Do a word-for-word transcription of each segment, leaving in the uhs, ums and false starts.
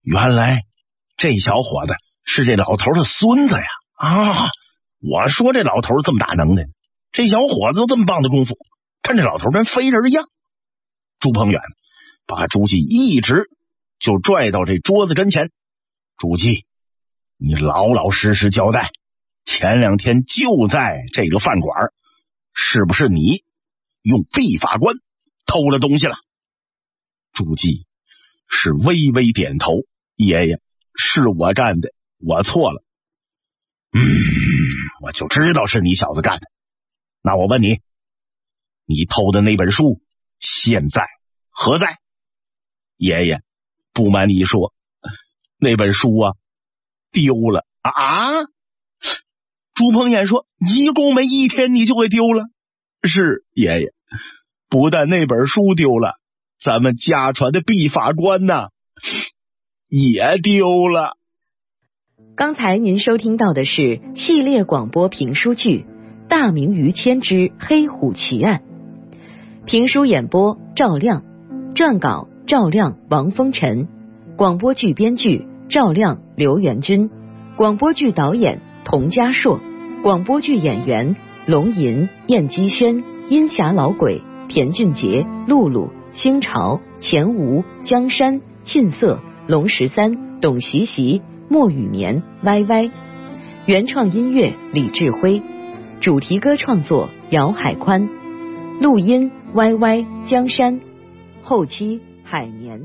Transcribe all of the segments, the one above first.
原来这小伙子是这老头的孙子呀！啊，我说这老头这么大能耐，这小伙子都这么棒的功夫，看这老头跟飞人一样。朱鹏远把朱记一直就拽到这桌子跟前，朱记，你老老实实交代，前两天就在这个饭馆，是不是你用毕法官偷了东西了？朱记是微微点头，爷爷，是我干的，我错了。嗯，我就知道是你小子干的。那我问你，你偷的那本书现在何在？爷爷，不瞒你说，那本书啊丢了啊！朱鹏远说，一共没一天你就给丢了？是爷爷，不但那本书丢了，咱们家传的毕法官呐也丢了。 刚才您收听到的是系列广播评书剧《大明于谦之黑虎奇案》，评书演播赵亮，撰稿赵亮、王风尘，广播剧编剧赵亮、刘元军，广播剧导演童家硕，广播剧演员龙吟、燕姬轩、阴霞老鬼、田俊杰、露露、清朝、钱吴、江山、沁色、龙十三、董习习、莫雨眠、歪歪。原创音乐李志辉，主题歌创作姚海宽，录音歪歪、江山，后期海年。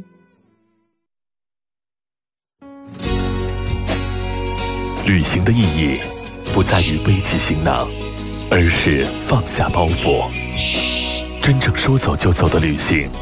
旅行的意义不在于背起行囊，而是放下包袱。真正说走就走的旅行